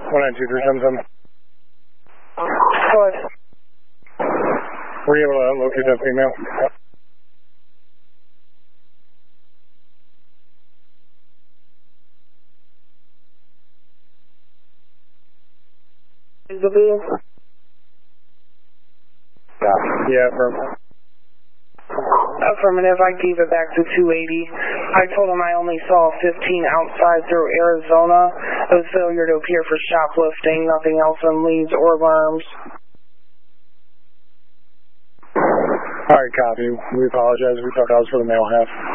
19237. What? Were you able to locate that female? Is the boo? Yeah, Affirmative, I gave it back to 280. I told him I only saw 15 outside through Arizona. It was failure to appear for shoplifting, nothing else on leads or alarms. Alright, copy. We apologize. We thought that was for the male half.